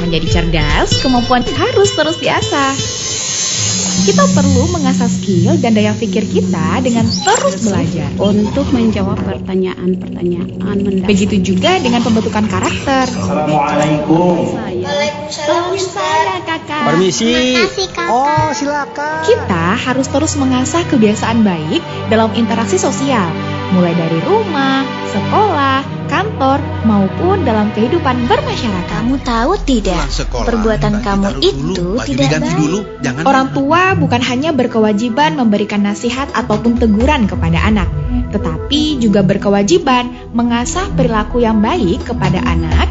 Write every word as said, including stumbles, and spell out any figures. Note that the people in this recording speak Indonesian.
menjadi cerdas, kemampuan harus terus diasah. Kita perlu mengasah skill dan daya pikir kita dengan terus belajar untuk menjawab pertanyaan-pertanyaan mendasar. Begitu juga dengan pembentukan karakter. Assalamualaikum. Waalaikumsalam Ustaz. Kakak. Permisi. Makasih Kakak. Oh, silakan. Kita harus terus mengasah kebiasaan baik dalam interaksi sosial, mulai dari rumah, sekolah, kantor, maupun dalam kehidupan bermasyarakat. Kamu tahu tidak, perbuatan kamu itu tidak baik. Dulu, jangan Orang tua bukan hanya berkewajiban memberikan nasihat ataupun teguran kepada anak, tetapi juga berkewajiban mengasah perilaku yang baik kepada anak